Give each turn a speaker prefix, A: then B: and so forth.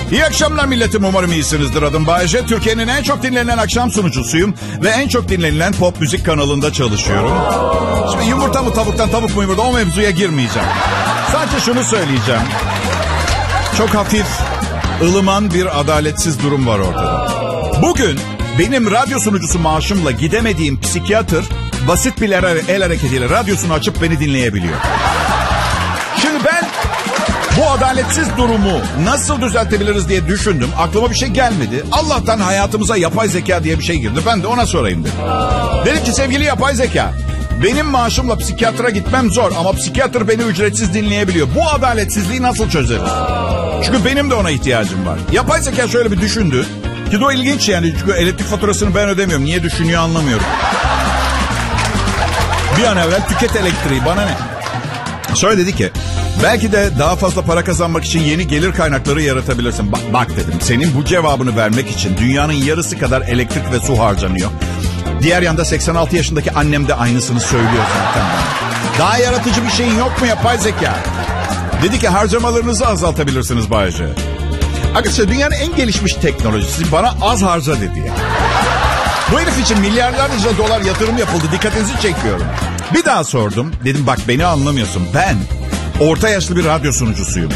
A: İyi akşamlar milletim, umarım iyisinizdir. Adım Bayece. Türkiye'nin en çok dinlenen akşam sunucusuyum. Ve en çok dinlenilen pop müzik kanalında çalışıyorum. Şimdi yumurta mı tavuktan, tavuk mu yumurta, o mevzuya girmeyeceğim. Sadece şunu söyleyeceğim. Çok hafif, ılıman bir adaletsiz durum var ortada. Bugün benim radyo sunucusu maaşımla gidemediğim psikiyatr basit bir el hareketiyle radyosunu açıp beni dinleyebiliyor. Şimdi ben bu adaletsiz durumu nasıl düzeltebiliriz diye düşündüm. Aklıma bir şey gelmedi. Allah'tan hayatımıza yapay zeka diye bir şey girdi. Ben de ona sorayım dedim. Dedim ki sevgili yapay zeka, benim maaşımla psikiyatra gitmem zor ama psikiyatr beni ücretsiz dinleyebiliyor. Bu adaletsizliği nasıl çözeriz? Çünkü benim de ona ihtiyacım var. Yapay zeka şöyle bir düşündü. Ki de o ilginç yani. Çünkü elektrik faturasını ben ödemiyorum. Niye düşünüyor anlamıyorum. Bir an evvel tüket elektriği, bana ne? Sonra dedi ki, belki de daha fazla para kazanmak için yeni gelir kaynakları yaratabilirsin. Bak dedim, senin bu cevabını vermek için dünyanın yarısı kadar elektrik ve su harcanıyor. Diğer yanda 86 yaşındaki annem de aynısını söylüyor zaten. Daha yaratıcı bir şeyin yok mu yapay zeka? Dedi ki harcamalarınızı azaltabilirsiniz Bayece. Arkadaşlar dünyanın en gelişmiş teknolojisi bana az harca dedi ya. Bu herif için milyarlarca dolar yatırım yapıldı, dikkatinizi çekiyorum. Bir daha sordum, dedim bak beni anlamıyorsun, ben orta yaşlı bir radyo sunucusuyum.